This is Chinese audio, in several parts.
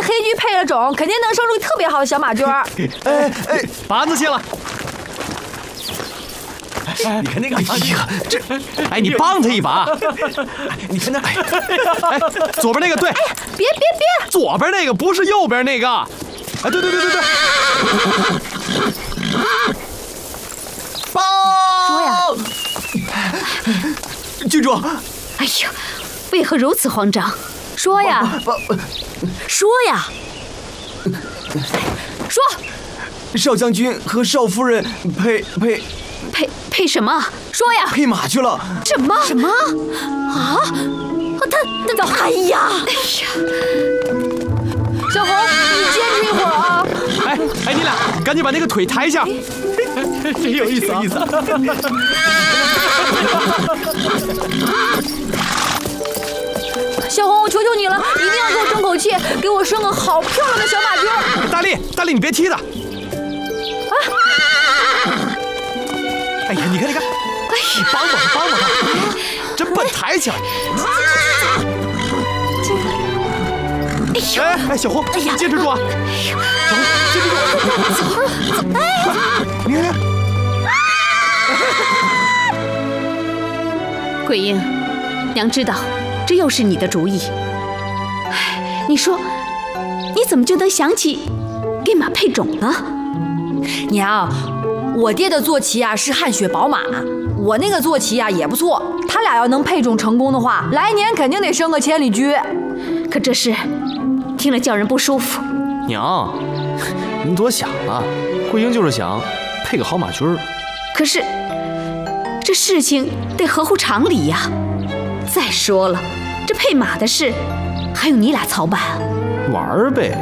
黑驹配了种，肯定能生出特别好的小马驹。 板子卸了。 你看那个， 哎呀，这，哎，你帮他一把。 你看那， 左边那个对。 哎呀，别！ 左边那个不是右边那个。哎，对。 报！ 说呀， 郡主。 哎呀，为何如此慌张？说呀，说呀，说。 少将军和少夫人配什么？说呀！ 配马去了。 什么？啊？他，哎呀！ 小红，你坚持一会儿啊！ 哎，你俩赶紧把那个腿抬一下。真有意思啊！ 小红，我求求你了，一定要给我争口气，给我生个好漂亮的小马驹。 大力，你别踢他！哎呀，你看，你帮帮他，真笨，抬起来！哎，小红，坚持住啊！小红，坚持住！走！你看， 桂英，娘知道这又是你的主意。你说，你怎么就能想起给马配种呢？ 娘，我爹的坐骑啊是汗血宝马，我那个坐骑啊也不错，他俩要能配种成功的话，来年肯定得生个千里驹。 可这事听了叫人不舒服。 娘，您多想了，桂英就是想配个好马驹儿。可是这事情得合乎常理呀。再说了，这配马的事还用你俩操办啊？ 玩儿呗。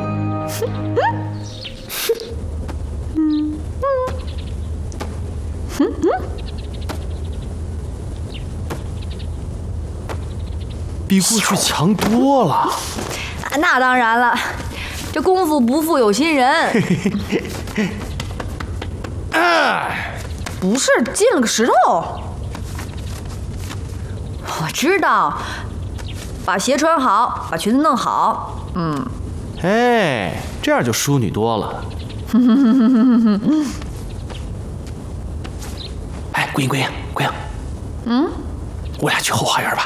比过去强多了。 那当然了，这功夫不负有心人。不是进了个石头。我知道，把鞋穿好，把裙子弄好。 哎，这样就淑女多了。哎，桂英，我俩去后花园吧。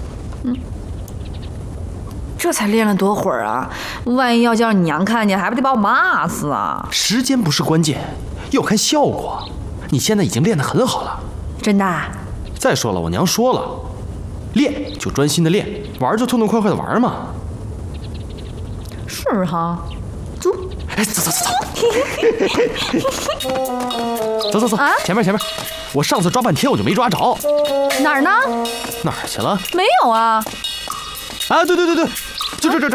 这才练了多会儿啊！万一要叫你娘看见，还不得把我骂死啊！ 时间不是关键，要看效果。你现在已经练得很好了。 真的？ 再说了，我娘说了，练就专心的练，玩就痛痛快快的玩嘛。 是哈。走。 哎，走啊！前面，我上次抓半天我就没抓着。 哪儿呢？ 哪儿去了？ 没有啊。 啊，对，就这。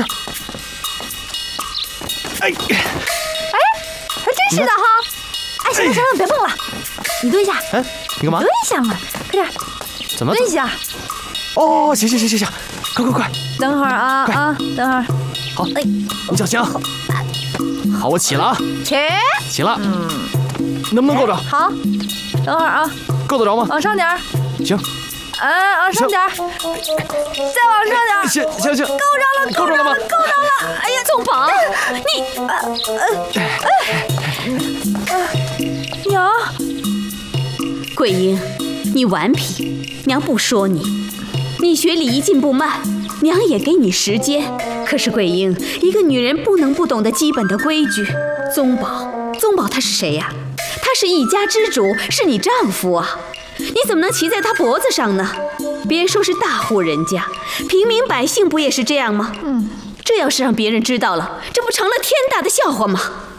哎， 还真是的哈！哎，行，别碰了，你蹲下。 哎，你干嘛？ 蹲下嘛，快点。 怎么？ 蹲下。 哦，行，快。 等会儿啊，等会儿。 好，哎，你小心啊。好，我起了啊。起了。能不能够着？ 好，等会儿啊。 够得着吗？ 往上点儿。 行。 往上点儿，再往上点儿。 行， 够着了。哎呀， 宗宝， 娘， 桂英，你顽皮，娘不说你。你学礼仪进步慢，娘也给你时间。可是桂英，一个女人不能不懂得基本的规矩。宗宝他是谁呀？他是一家之主，是你丈夫啊。你怎么能骑在他脖子上呢？别说是大户人家，平民百姓不也是这样吗？这要是让别人知道了，这不成了天大的笑话吗？